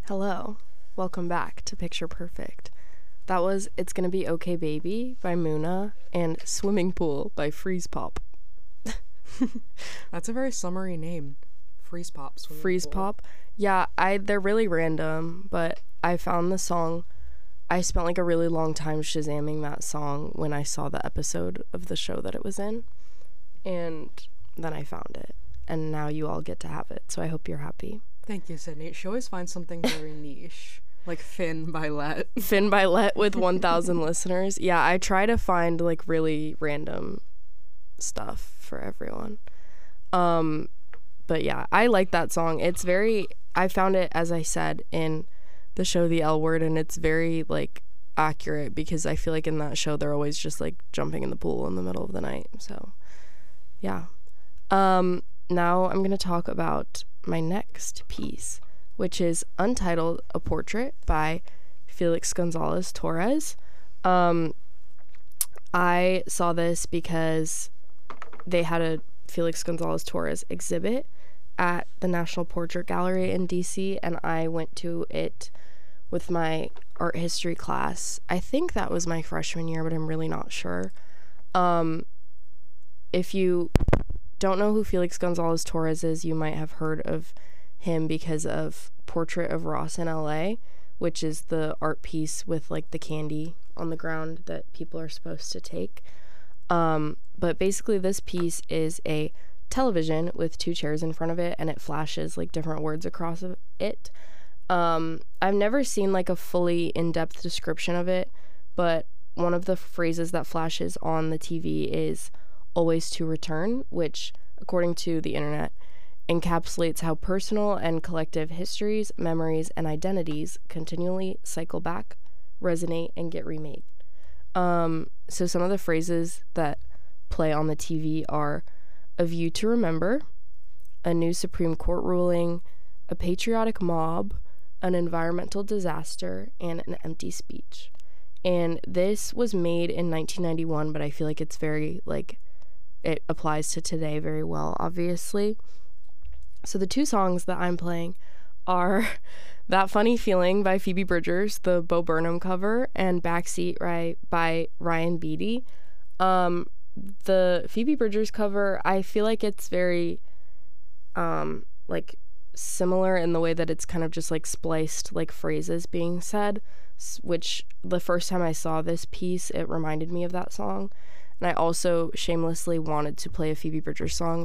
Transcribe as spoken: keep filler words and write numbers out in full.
Hello, welcome back to Picture Perfect. That was It's Gonna Be Okay Baby by Muna and Swimming Pool by Freeze Pop. That's a very summery name. Freeze Pop. Swimming Freeze pool. Pop. Yeah, I they're really random, but I found the song. I spent like a really long time shazamming that song when I saw the episode of the show that it was in. And then I found it. And now you all get to have it. So I hope you're happy. Thank you, Sydney. She always finds something very niche. Like Finn by Let. Finn by Let with one thousand listeners. Yeah, I try to find like really random stuff for everyone. Um, but yeah, I like that song. It's very, I found it, as I said, in the show The L Word, and it's very like accurate because I feel like in that show they're always just like jumping in the pool in the middle of the night. So yeah. Um, now I'm going to talk about my next piece, which is Untitled, a Portrait by Felix Gonzalez Torres. Um, I saw this because they had a Felix Gonzalez Torres exhibit at the National Portrait Gallery in D C, and I went to it with my art history class. I think that was my freshman year, but I'm really not sure. Um, if you don't know who Felix Gonzalez Torres is, you might have heard of him because of Portrait of Ross in L A, which is the art piece with like the candy on the ground that people are supposed to take. Um, but basically this piece is a television with two chairs in front of it, and it flashes like different words across of it. Um, I've never seen like a fully in-depth description of it, but one of the phrases that flashes on the T V is "always to return," which, according to the internet, encapsulates how personal and collective histories, memories, and identities continually cycle back, resonate, and get remade. Um, so some of the phrases that play on the T V are "a view to remember," "a new Supreme Court ruling," "a patriotic mob," "an environmental disaster," and "an empty speech." And this was made in nineteen ninety-one, but I feel like it's very, like, it applies to today very well, obviously. So the two songs that I'm playing are That Funny Feeling by Phoebe Bridgers, the Bo Burnham cover, and Backseat right, by Ryan Beatty. Um, the Phoebe Bridgers cover, I feel like it's very, um, like, similar in the way that it's kind of just, like, spliced, like, phrases being said, which the first time I saw this piece, it reminded me of that song. And I also shamelessly wanted to play a Phoebe Bridgers song